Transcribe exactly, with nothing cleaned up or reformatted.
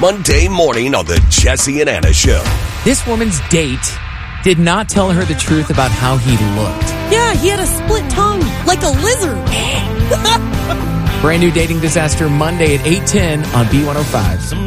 Monday morning on the Jesse and Anna Show. This woman's date did not tell her the truth about how he looked. Yeah, he had a split tongue, like a lizard. Brand new dating disaster Monday at eight ten on B one oh five.